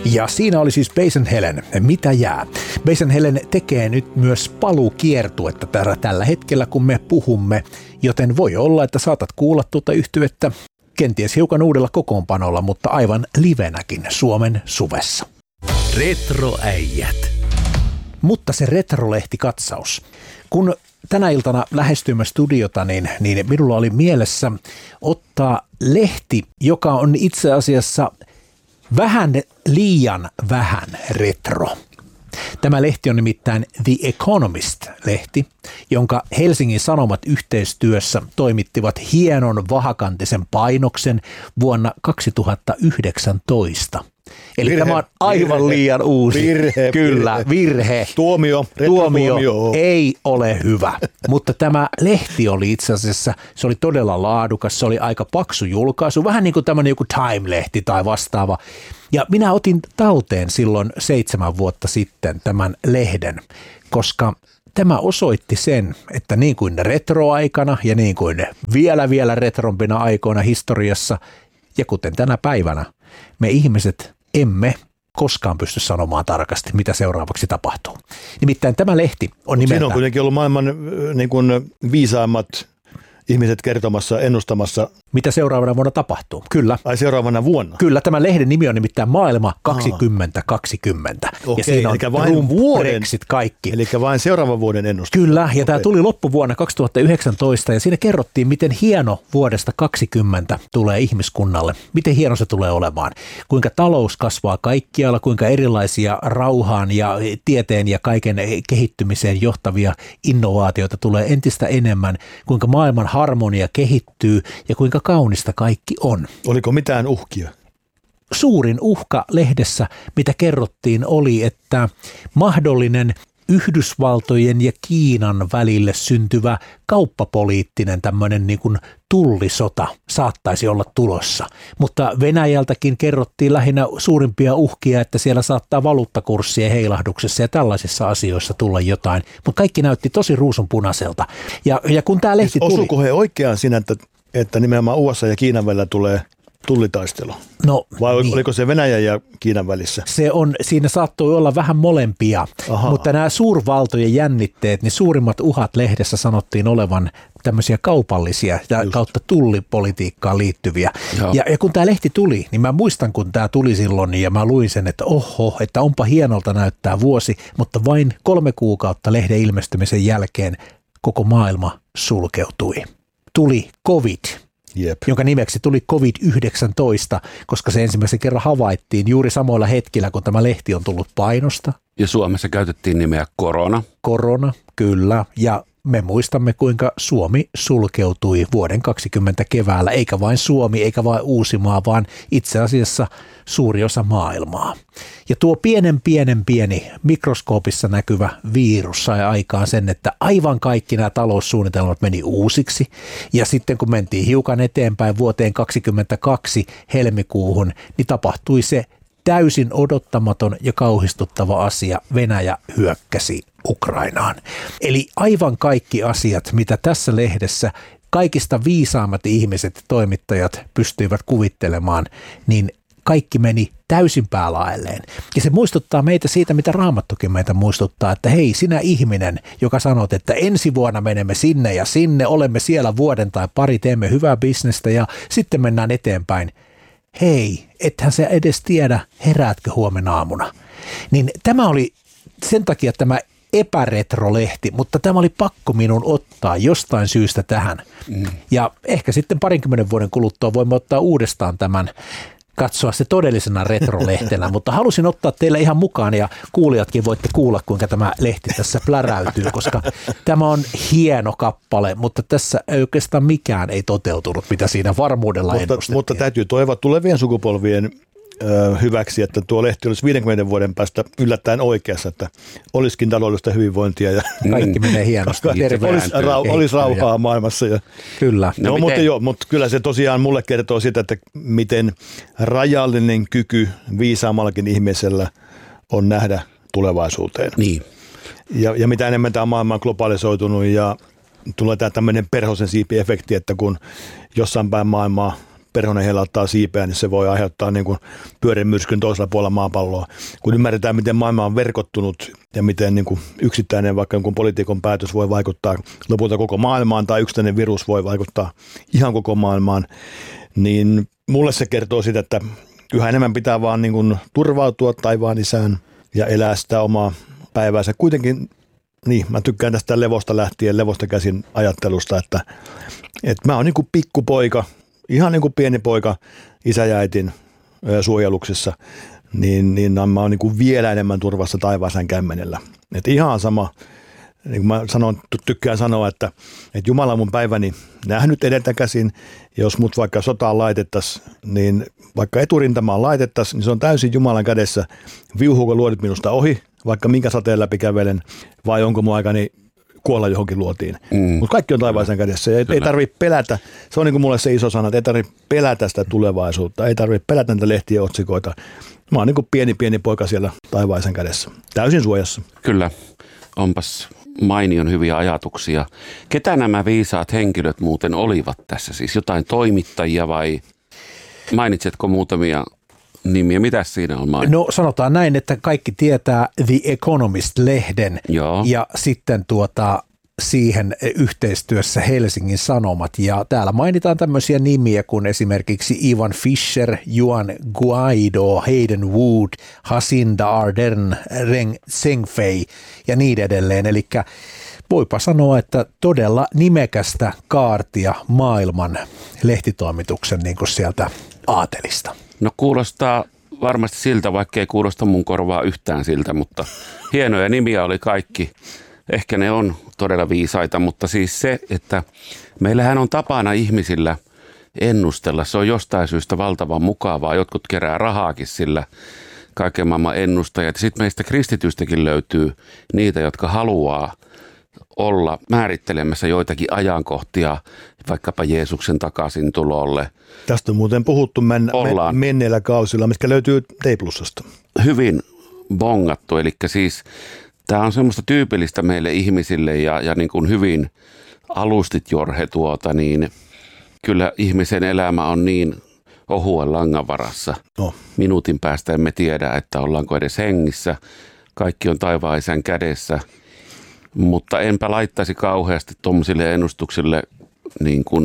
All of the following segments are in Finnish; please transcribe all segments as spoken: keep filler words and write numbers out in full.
Ja siinä oli siis Base and Helen. Mitä jää? Base and Helen tekee nyt myös paluukiertuetta tällä hetkellä, kun me puhumme, joten voi olla, että saatat kuulla tuota yhtyettä kenties hiukan uudella kokoonpanolla, mutta aivan livenäkin Suomen suvessa. Retroäijät. Mutta se retrolehtikatsaus. Kun tänä iltana lähestyimme studiota, niin, niin minulla oli mielessä ottaa lehti, joka on itse asiassa vähän liian vähän retro. Tämä lehti on nimittäin The Economist-lehti, jonka Helsingin Sanomat yhteistyössä toimittivat hienon vahakantisen painoksen vuonna kaksituhattayhdeksäntoista. Eli virhe, tämä on aivan virhe, liian uusi. Virhe, Kyllä, virhe. virhe. Tuomio, Tuomio ei ole hyvä, mutta tämä lehti oli itse asiassa, se oli todella laadukas, se oli aika paksu julkaisu, vähän niin kuin tämmöinen joku Time-lehti tai vastaava. Ja minä otin talteen silloin seitsemän vuotta sitten tämän lehden, koska tämä osoitti sen, että niin kuin retroaikana ja niin kuin vielä vielä retrompina aikoina historiassa ja kuten tänä päivänä, me ihmiset emme koskaan pysty sanomaan tarkasti, mitä seuraavaksi tapahtuu. Nimittäin tämä lehti on nimeltään... Siinä on kuitenkin ollut maailman niin kuin viisaimmat ihmiset kertomassa, ennustamassa. Mitä seuraavana vuonna tapahtuu? Kyllä. Ai seuraavana vuonna? Kyllä, tämä lehden nimi on nimittäin Maailma kaksituhattakaksikymmentä. Okei, ja siinä on vain vuoden, Brexit kaikki. Eli vain seuraavan vuoden ennustus. Kyllä, ja Okei. tämä tuli loppuvuonna kaksituhattayhdeksäntoista ja siinä kerrottiin, miten hieno vuodesta kaksikymmentä tulee ihmiskunnalle. Miten hieno se tulee olemaan. Kuinka talous kasvaa kaikkialla, kuinka erilaisia rauhaan ja tieteen ja kaiken kehittymiseen johtavia innovaatioita tulee entistä enemmän. Kuinka maailman harmonia kehittyy ja kuinka kaunista kaikki on. Oliko mitään uhkia? Suurin uhka lehdessä, mitä kerrottiin, oli, että mahdollinen Yhdysvaltojen ja Kiinan välille syntyvä kauppapoliittinen tämmöinen niin kuin tullisota saattaisi olla tulossa. Mutta Venäjältäkin kerrottiin lähinnä suurimpia uhkia, että siellä saattaa valuuttakurssien heilahduksessa ja tällaisissa asioissa tulla jotain. Mutta kaikki näytti tosi ruusunpunaiselta. Ja, ja kun tämä lehti tuli... Osuuko he oikeaan siinä, että, että nimenomaan U S A ja Kiinan välillä tulee tullitaistelu? No, Vai niin. oliko se Venäjän ja Kiinan välissä? Se on, siinä saattoi olla vähän molempia, Aha. mutta nämä suurvaltojen jännitteet, niin suurimmat uhat lehdessä sanottiin olevan tämmöisiä kaupallisia ja kautta tullipolitiikkaan liittyviä. Ja, ja kun tämä lehti tuli, niin mä muistan, kun tämä tuli silloin ja mä luin sen, että oho, että onpa hienolta näyttää vuosi, mutta vain kolme kuukautta lehden ilmestymisen jälkeen koko maailma sulkeutui. Tuli COVID. Jep. Jonka nimeksi tuli covid yhdeksäntoista, koska se ensimmäisen kerran havaittiin juuri samoilla hetkillä, kun tämä lehti on tullut painosta. Ja Suomessa käytettiin nimeä korona. Korona, kyllä. Ja me muistamme, kuinka Suomi sulkeutui vuoden kaksikymmentä keväällä, eikä vain Suomi, eikä vain Uusimaa, vaan itse asiassa suuri osa maailmaa. Ja tuo pienen, pienen, pieni mikroskoopissa näkyvä virus sai aikaan sen, että aivan kaikki nämä taloussuunnitelmat meni uusiksi. Ja sitten kun mentiin hiukan eteenpäin vuoteen kaksikymmentäkaksi helmikuuhun, niin tapahtui se täysin odottamaton ja kauhistuttava asia. Venäjä hyökkäsi Ukrainaan. Eli aivan kaikki asiat, mitä tässä lehdessä kaikista viisaammat ihmiset, toimittajat pystyivät kuvittelemaan, niin kaikki meni täysin päälaelleen. Ja se muistuttaa meitä siitä, mitä Raamattukin meitä muistuttaa, että hei, sinä ihminen, joka sanot, että ensi vuonna menemme sinne ja sinne, olemme siellä vuoden tai pari, teemme hyvää bisnestä ja sitten mennään eteenpäin. Hei, ethän sä edes tiedä, heräätkö huomenna aamuna. Niin tämä oli sen takia tämä epäretrolehti, mutta tämä oli pakko minun ottaa jostain syystä tähän. Mm. Ja ehkä sitten parinkymmenen vuoden kuluttua voimme ottaa uudestaan tämän, katsoa se todellisena retrolehtenä, mutta halusin ottaa teille ihan mukaan ja kuulijatkin voitte kuulla, kuinka tämä lehti tässä pläräytyy, koska tämä on hieno kappale, mutta tässä ei oikeastaan mikään ei toteutunut, mitä siinä varmuudella mutta, ennustettiin. mutta täytyy toivoa tulevien sukupolvien ö, hyväksi, että tuo lehti olisi viidenkymmenen vuoden päästä yllättäen oikeassa, että olisikin taloudellista hyvinvointia ja kaikki menee hienosti. olisi, ra- olisi rauhaa maailmassa. Ja, kyllä. No, no mutta, joo, mutta kyllä se tosiaan mulle kertoo sitä, että miten rajallinen kyky viisaammallakin ihmisellä on nähdä tulevaisuuteen. Niin. Ja, ja mitä enemmän tämä maailma on globalisoitunut ja tulee tämä tämmöinen perhosen siipi-efekti, että kun jossain päin maailmaa perhonen helauttaa siipeä, niin se voi aiheuttaa niin kuin pyörimyrskyn toisella puolella maapalloa. Kun ymmärretään, miten maailma on verkottunut ja miten niin kuin yksittäinen vaikka jonkun poliitikon päätös voi vaikuttaa lopulta koko maailmaan tai yksittäinen virus voi vaikuttaa ihan koko maailmaan, niin mulle se kertoo sitä, että yhä enemmän pitää vaan niin kuin turvautua taivaan isään ja elää sitä omaa päiväänsä. Kuitenkin, niin mä tykkään tästä levosta lähtien, levosta käsin ajattelusta, että, että mä oon niin kuin pikkupoika, ihan niin kuin pieni poika isä ja äitin suojeluksessa, niin, niin mä oon niin kuin vielä enemmän turvassa taivaaseen kämmenellä. Että ihan sama, niin kuin mä sanon, tykkään sanoa, että, että Jumala mun päiväni nähnyt edeltä käsin, jos mut vaikka sotaan laitettaisiin, niin vaikka eturintamaan laitettaisiin, niin se on täysin Jumalan kädessä, viuhuuko luodit minusta ohi, vaikka minkä sateen läpi kävelen, vai onko mun aikani kuolla johonkin luotiin. Mm. Mutta kaikki on taivaisen kädessä. Ei, ei tarvitse pelätä. Se on niin kuin mulle se iso sana, että ei tarvitse pelätä sitä tulevaisuutta. Ei tarvitse pelätä näitä lehtien otsikoita. Mä oon niin kuin pieni, pieni poika siellä taivaisen kädessä. Täysin suojassa. Kyllä. Onpas mainion hyviä ajatuksia. Ketä nämä viisaat henkilöt muuten olivat tässä? Siis jotain toimittajia vai mainitsetko muutamia nimiä? Mitäs siinä on mainittu? No sanotaan näin, että kaikki tietää The Economist-lehden. Joo. Ja sitten tuota siihen yhteistyössä Helsingin Sanomat. Ja täällä mainitaan tämmöisiä nimiä kuin esimerkiksi Ivan Fischer, Juan Guaido, Hayden Wood, Jacinda Ardern, Reng Zhengfei ja niin edelleen. Eli voipa sanoa, että todella nimekästä kaartia maailman lehtitoimituksen niin kuin sieltä aatelista. No kuulostaa varmasti siltä, vaikka ei kuulosta mun korvaa yhtään siltä, mutta hienoja nimiä oli kaikki. Ehkä ne on todella viisaita, mutta siis se, että meillähän on tapana ihmisillä ennustella. Se on jostain syystä valtavan mukavaa. Jotkut kerää rahaakin sillä, kaiken maailman ennustajat. Sitten meistä kristityistäkin löytyy niitä, jotka haluaa olla määrittelemässä joitakin ajankohtia, vaikkapa Jeesuksen takaisin tulolle. Tästä on muuten puhuttu men- men- menneillä kausilla, mitkä löytyy T Plusasta. Hyvin bongattu, eli siis tämä on semmoista tyypillistä meille ihmisille ja, ja niin kuin hyvin alustit Jorhe tuota, niin kyllä ihmisen elämä on niin ohuen langan varassa. No. Minuutin päästä emme tiedä, että ollaanko edes hengissä. Kaikki on taivaan isän kädessä, mutta enpä laittaisi kauheasti tuommoisille ennustuksille niin kuin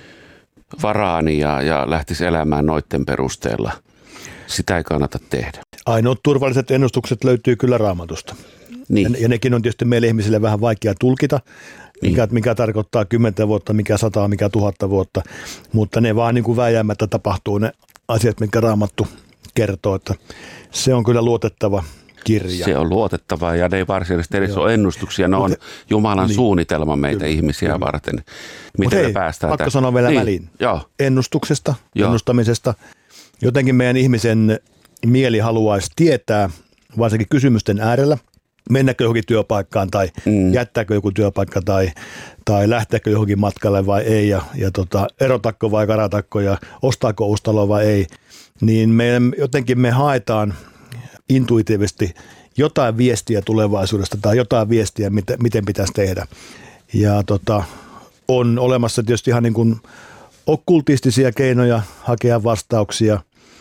varaani ja, ja lähtisi elämään noiden perusteella. Sitä ei kannata tehdä. Ainoat turvalliset ennustukset löytyy kyllä Raamatusta. Niin. Ja, ja nekin on tietysti meille ihmisille vähän vaikea tulkita, niin. mikä, mikä tarkoittaa kymmentä vuotta, mikä sataa, mikä tuhatta vuotta, mutta ne vaan niin kuin vääjäämättä tapahtuu ne asiat, mitkä Raamattu kertoo, että se on kyllä luotettava kirja. Se on luotettava ja ne ei varsinaisesti edes ole ennustuksia, ne on Jumalan niin. suunnitelma meitä kyllä, ihmisiä kyllä. varten. Miten me päästään pakko sanoa vielä niin. väliin. Joo. Ennustuksesta, Joo. ennustamisesta. Jotenkin meidän ihmisen mieli haluaisi tietää, varsinkin kysymysten äärellä, mennäkö johonkin työpaikkaan tai mm. jättääkö joku työpaikka tai, tai lähteekö johonkin matkalle vai ei ja, ja tota, erotakko vai karatakko ja ostaako uustalo vai ei, niin meidän, jotenkin me haetaan intuitiivisesti jotain viestiä tulevaisuudesta tai jotain viestiä, miten, miten pitäisi tehdä. Ja tota, on olemassa tietysti ihan niin kuin okkultistisia keinoja hakea vastauksia,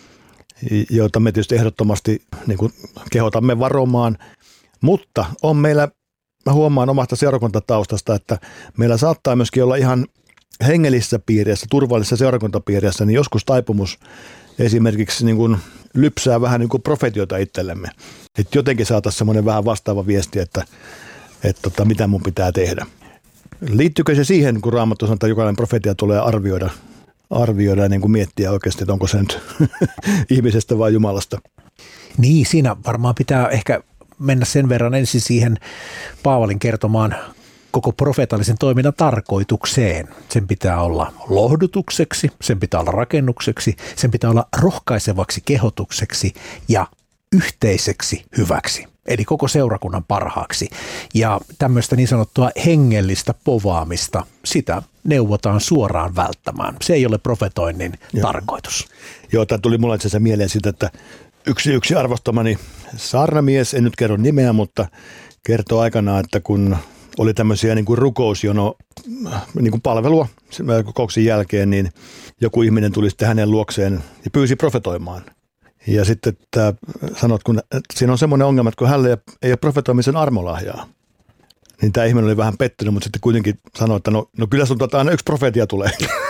joita me tietysti ehdottomasti niin kuin kehotamme varomaan. Mutta on meillä, mä huomaan omasta seurakuntataustasta, että meillä saattaa myöskin olla ihan hengellisissä piireissä, turvallisissa seurakuntapiireissä, niin joskus taipumus esimerkiksi niin kuin lypsää vähän niin kuin profetioita itsellemme. Että jotenkin saataisiin semmoinen vähän vastaava viesti, että, että, että mitä mun pitää tehdä. Liittyykö se siihen, kun Raamattu sanoo, että jokainen profetia tulee arvioida, arvioida ja niin kuin miettiä oikeasti, että onko se nyt ihmisestä vai Jumalasta? Niin, siinä varmaan pitää ehkä mennä sen verran ensin siihen Paavalin kertomaan koko profeetallisen toiminnan tarkoitukseen. Sen pitää olla lohdutukseksi, sen pitää olla rakennukseksi, sen pitää olla rohkaisevaksi kehotukseksi ja yhteiseksi hyväksi, eli koko seurakunnan parhaaksi. Ja tämmöistä niin sanottua hengellistä povaamista, sitä neuvotaan suoraan välttämään. Se ei ole profetoinnin Joo. tarkoitus. Joo, tämä tuli mulle itse asiassa mieleen siitä, että Yksi, yksi arvostamani saarnamies, en nyt kerro nimeä, mutta kertoo aikanaan, että kun oli tämmöisiä niin kuin rukousjono niin kuin palvelua kokouksen jälkeen, niin joku ihminen tuli sitten hänen luokseen ja pyysi profetoimaan. Ja sitten tämä sanot, kun siinä on semmoinen ongelma, että kun hänellä ei ole profetoimisen armolahjaa, niin tämä ihminen oli vähän pettynyt, mutta sitten kuitenkin sanoi, että no, no kyllä sun tota, aina yksi profeetia tulee.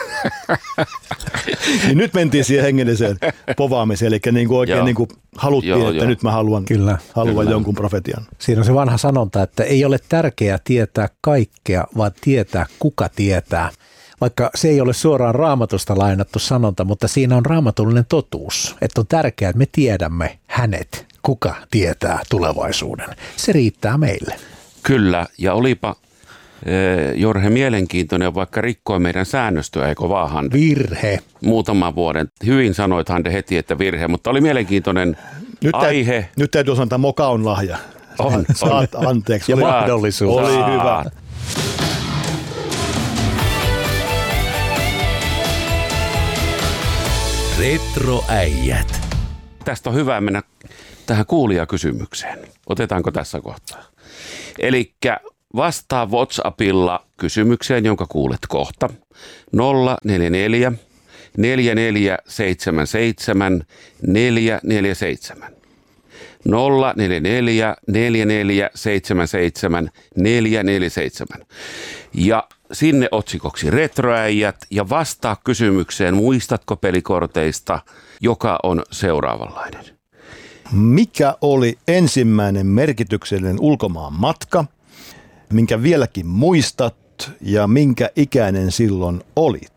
Niin nyt mentiin siihen hengelliseen povaamiseen, eli niin kuin oikein niin kuin haluttiin, joo, että joo. nyt mä haluan, Kyllä. haluan Kyllä. jonkun profetian. Siinä on se vanha sanonta, että ei ole tärkeää tietää kaikkea, vaan tietää kuka tietää. Vaikka se ei ole suoraan Raamatusta lainattu sanonta, mutta siinä on raamatullinen totuus, että on tärkeää, että me tiedämme hänet, kuka tietää tulevaisuuden. Se riittää meille. Kyllä, ja olipa Jorhe mielenkiintoinen, vaikka rikkoi meidän säännöstöä, eikö vaan Hande? Virhe. Muutaman vuoden. Hyvin sanoit Hande heti, että virhe, mutta oli mielenkiintoinen nyt aihe. Täyt, nyt täytyy sanoa, että moka on lahja. On, Saat on. Anteeksi. Ja oli, mahdollisuus. Oli Saat. hyvä. Retroäijät. Tästä on hyvä mennä tähän kuulijakysymykseen. Otetaanko tässä kohtaa? Elikkä vastaa WhatsAppilla kysymykseen, jonka kuulet kohta. nolla neljä neljä neljä neljä seitsemän seitsemän neljä neljä seitsemän. nolla neljä neljä neljä neljä seitsemän seitsemän neljä neljä seitsemän. Ja sinne otsikoksi Retroäijät ja vastaa kysymykseen, muistatko pelikorteista, joka on seuraavanlainen. Mikä oli ensimmäinen merkityksellinen ulkomaan matka, minkä vieläkin muistat ja minkä ikäinen silloin olit?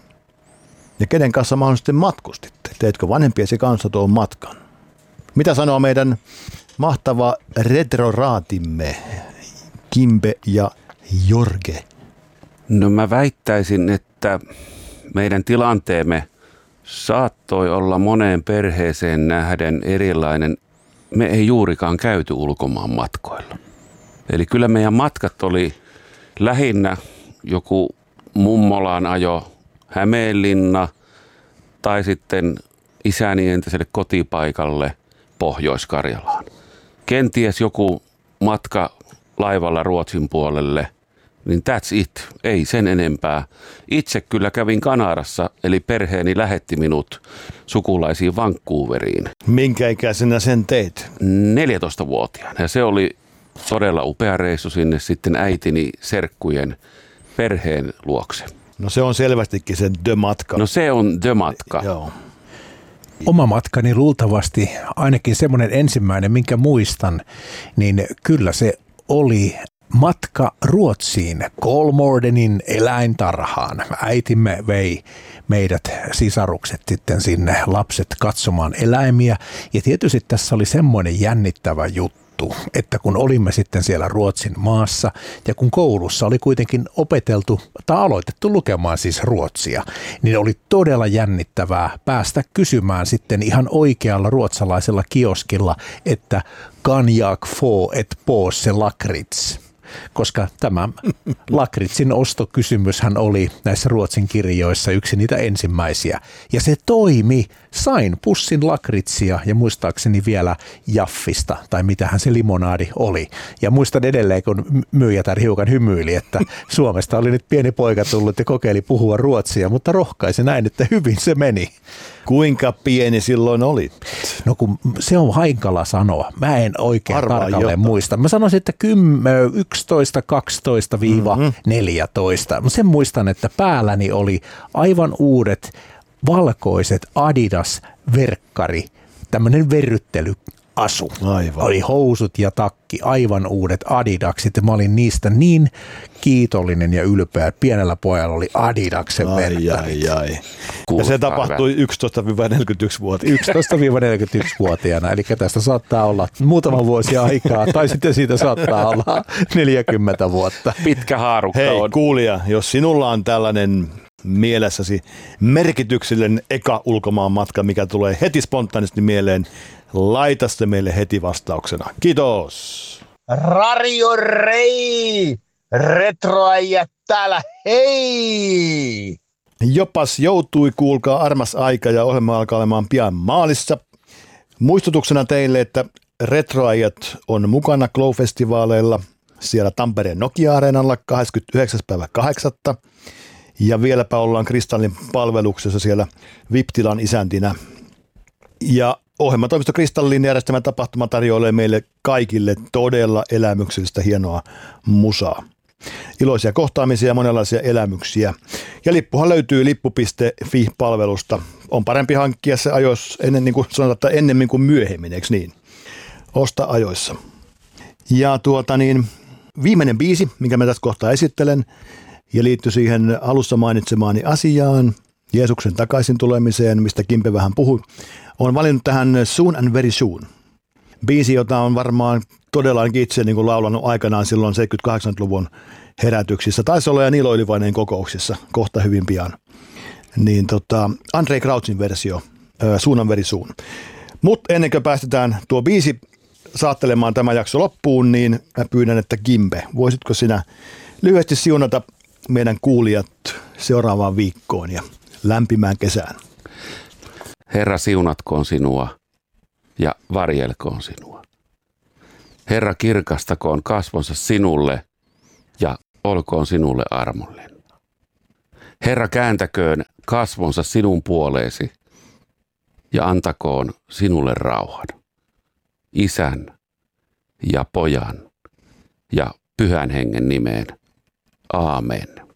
Ja kenen kanssa mahdollisesti matkustitte? Teetkö vanhempiesi kanssa tuon matkan? Mitä sanoo meidän mahtava retroraatimme Kimbe ja Jorge? No mä väittäisin, että meidän tilanteemme saattoi olla moneen perheeseen nähden erilainen. Me ei juurikaan käyty ulkomaan matkoilla. Eli kyllä meidän matkat oli lähinnä joku mummolaan ajo Hämeenlinna tai sitten isäni entiselle kotipaikalle Pohjois-Karjalaan. Kenties joku matka laivalla Ruotsin puolelle, niin that's it, ei sen enempää. Itse kyllä kävin Kanadassa, eli perheeni lähetti minut sukulaisiin Vancouveriin. Minkä ikäisenä sen teit? neljätoistavuotiaana, ja se oli todella upea reissu sinne sitten äitini serkkujen perheen luokse. No se on selvästikin se The-matka. No se on The-matka. Joo. Oma matkani luultavasti, ainakin semmoinen ensimmäinen, minkä muistan, niin kyllä se oli matka Ruotsiin Kolmårdenin eläintarhaan. Äitimme vei meidät sisarukset sitten sinne, lapset katsomaan eläimiä. Ja tietysti tässä oli semmoinen jännittävä juttu, että kun olimme sitten siellä Ruotsin maassa ja kun koulussa oli kuitenkin opeteltu tai aloitettu lukemaan siis ruotsia, niin oli todella jännittävää päästä kysymään sitten ihan oikealla ruotsalaisella kioskilla, että kan jag få ett påse lakrits? Koska tämä lakritsin ostokysymyshän oli näissä Ruotsin kirjoissa yksi niitä ensimmäisiä. Ja se toimi. Sain pussin lakritsia ja muistaakseni vielä Jaffista, tai mitähän se limonaadi oli. Ja muistan edelleen, kun myyjätär hiukan hymyili, että Suomesta oli nyt pieni poika tullut ja kokeili puhua ruotsia, mutta rohkaisi näin, että hyvin se meni. Kuinka pieni silloin olit? No kun se on hankala sanoa. Mä en oikein Arvaa tarkalleen jotain. muista. Mä sanoisin, että yksitoista kaksitoista neljätoista. Mä sen muistan, että päälläni oli aivan uudet valkoiset Adidas-verkkari, tämmöinen verryttelyasu. Aivan. Oli housut ja takki, aivan uudet Adidakset ja mä olin niistä niin kiitollinen ja ylpeä. Pienellä pojalla oli Adidaksen Ai, verkkarit. ai, ai. Ja Kuulostaa se tapahtui yksitoista neljäkymmentäyksi-vuotiaana. yksitoista neljäkymmentäyksi-vuotiaana, eli tästä saattaa olla muutama vuosi aikaa, tai sitten siitä saattaa olla neljäkymmentä vuotta. Pitkä haarukka Hei on. kuulija, jos sinulla on tällainen mielessäsi merkityksellinen eka ulkomaan matka, mikä tulee heti spontaanisti mieleen, laita se meille heti vastauksena. Kiitos! Radio Rei! Retroäijät täällä, hei! Jopas joutui, kuulkaa, armas aika ja ohjelma alkaa olemaan pian maalissa. Muistutuksena teille, että Retroäijät on mukana Glow-festivaaleilla siellä Tampereen Nokia-areenalla kahdeskymmenesyhdeksäs päivä kahdeksatta Ja vieläpä ollaan Kristallin palveluksessa siellä V I P-tilan isäntinä. Ja ohjelmatoimisto Kristallin järjestämä tapahtuma tarjoilee meille kaikille todella elämyksellistä hienoa musaa. Iloisia kohtaamisia ja monenlaisia elämyksiä. Ja lippuhan löytyy lippu piste fi-palvelusta. On parempi hankkia se ajoissa ennen, niin kuin sanotaan, että ennemmin kuin myöhemmin, eikö niin? Osta ajoissa. Ja tuota niin, viimeinen biisi, minkä mä tässä kohtaa esittelen, ja liittyy siihen alussa mainitsemaani asiaan, Jeesuksen takaisin tulemiseen, mistä Kimpe vähän puhui, on valinnut tähän Soon and Very Soon. Biisi, jota on varmaan todella ainakin itse niin kuin laulanut aikanaan silloin seitsemänkymmentä-kahdeksankymmentäluvun herätyksissä. Taisi olla ja Niilo Ylivaineen kokouksissa kohta hyvin pian. Niin tota, Andrei Krautsin versio, Soon and Very Soon. Mutta ennen kuin päästetään tuo biisi saattelemaan tämä jakso loppuun, niin mä pyydän, että Kimpe, voisitko sinä lyhyesti siunata meidän kuulijat seuraavaan viikkoon ja lämpimään kesään? Herra siunatkoon sinua ja varjelkoon sinua. Herra kirkastakoon kasvonsa sinulle ja olkoon sinulle armollinen. Herra kääntäköön kasvonsa sinun puoleesi ja antakoon sinulle rauhan. Isän ja pojan ja pyhän hengen nimeen. Aamen.